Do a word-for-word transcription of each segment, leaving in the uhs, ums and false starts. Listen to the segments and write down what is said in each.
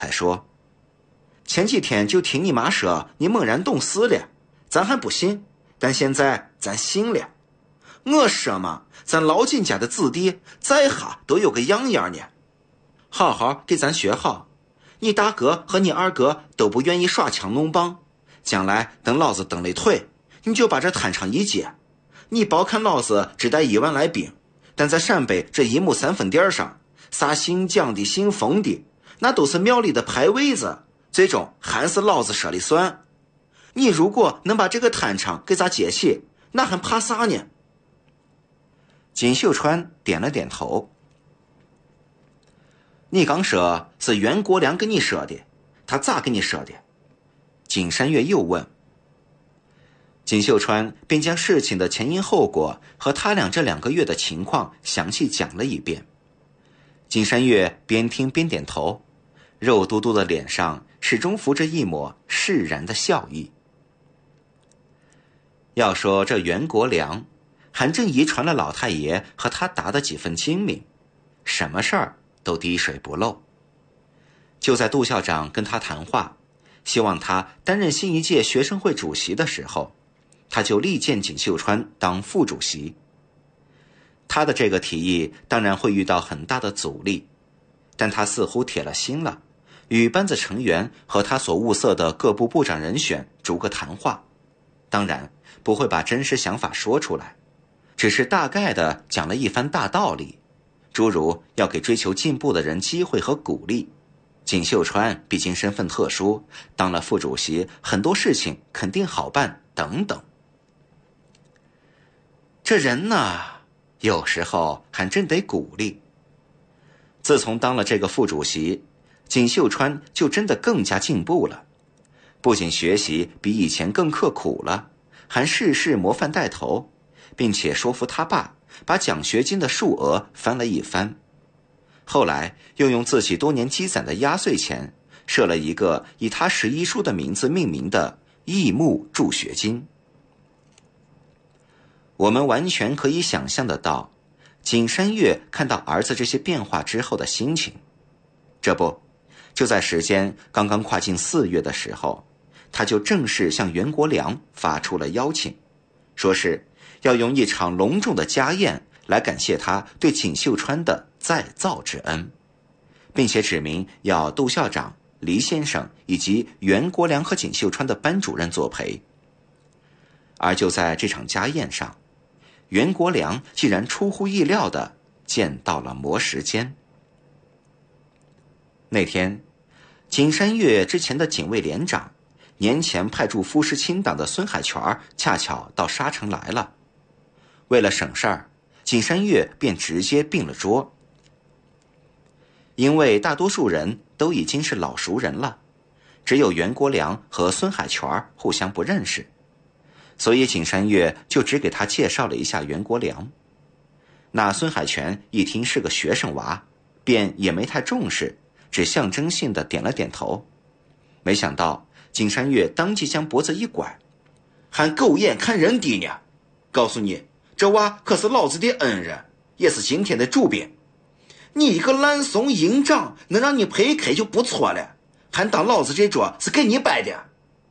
还说：“前几天就听你妈说你猛然懂事了，咱还不信，但现在咱信了。我说嘛，咱老金家的子弟在哈都有个样样呢，好好给咱学好。你大哥和你二哥都不愿意耍枪弄棒，将来等老子蹬了腿，你就把这摊上一接。你别看老子只带一万来兵，但在陕北这一亩三分地上，啥姓蒋的姓冯的，那都是庙里的牌位子，最终还是老子说了算。你如果能把这个摊场给咱接起，那还怕啥呢？”锦绣川点了点头。你刚说是袁国良跟你说的，他咋跟你说的？景山月又问。锦绣川便将事情的前因后果和他俩这两个月的情况详细讲了一遍。景山月边听边点头，肉嘟嘟的脸上始终浮着一抹释然的笑意。要说这袁国良，还真遗传了老太爷和他达的几分精明，什么事儿都滴水不漏。就在杜校长跟他谈话，希望他担任新一届学生会主席的时候，他就力荐锦绣川当副主席。他的这个提议当然会遇到很大的阻力，但他似乎铁了心了，与班子成员和他所物色的各部部长人选逐个谈话，当然不会把真实想法说出来，只是大概的讲了一番大道理，诸如要给追求进步的人机会和鼓励，锦绣川毕竟身份特殊，当了副主席很多事情肯定好办等等。这人呢，有时候还真得鼓励。自从当了这个副主席，锦绣川就真的更加进步了，不仅学习比以前更刻苦了，还事事模范带头，并且说服他爸把奖学金的数额翻了一番。后来又用自己多年积攒的压岁钱设了一个以他十一叔的名字命名的义木助学金。我们完全可以想象得到景山月看到儿子这些变化之后的心情。这不，就在时间刚刚跨进四月的时候，他就正式向袁国良发出了邀请，说是要用一场隆重的家宴来感谢他对锦绣川的再造之恩，并且指明要杜校长、黎先生以及袁国良和锦绣川的班主任作陪。而就在这场家宴上，袁国良竟然出乎意料地见到了魔时间。那天，景山月之前的警卫连长，年前派驻夫士清党的孙海泉恰巧到沙城来了。为了省事儿，景山月便直接并了桌。因为大多数人都已经是老熟人了，只有袁国良和孙海泉互相不认识，所以景山月就只给他介绍了一下袁国良。那孙海泉一听是个学生娃，便也没太重视，只象征性的点了点头。没想到景山月当即将脖子一拐：“还狗眼看人低呢！告诉你，这娃可是老子的恩人，也是今天的主宾。你一个烂怂营长，能让你陪开就不错了，还当老子这桌是给你摆的。”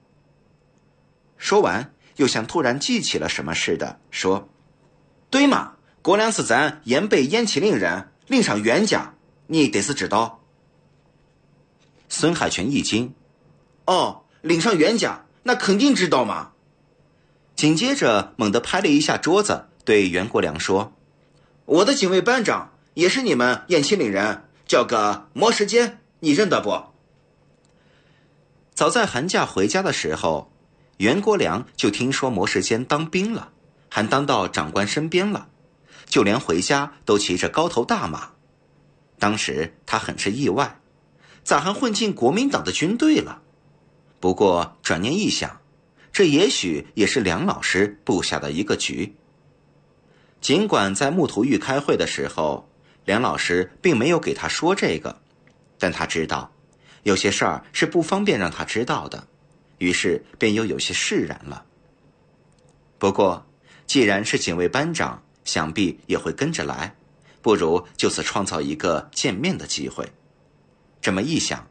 说完又像突然记起了什么似的说：“对嘛，国良是咱延北延庆岭人，领上袁家，你得是知道。”孙海泉一惊：“哦，领上袁家，那肯定知道嘛。”紧接着猛地拍了一下桌子，对袁国良说：“我的警卫班长也是你们延庆岭人，叫个魔时间，你认得不？”早在寒假回家的时候，袁国良就听说魔时间当兵了，还当到长官身边了，就连回家都骑着高头大马。当时他很是意外，咋还混进国民党的军队了？不过转念一想，这也许也是梁老师布下的一个局。尽管在木图峪开会的时候，梁老师并没有给他说这个，但他知道有些事儿是不方便让他知道的，于是便又有些释然了。不过既然是警卫班长，想必也会跟着来，不如就此创造一个见面的机会。这么一想，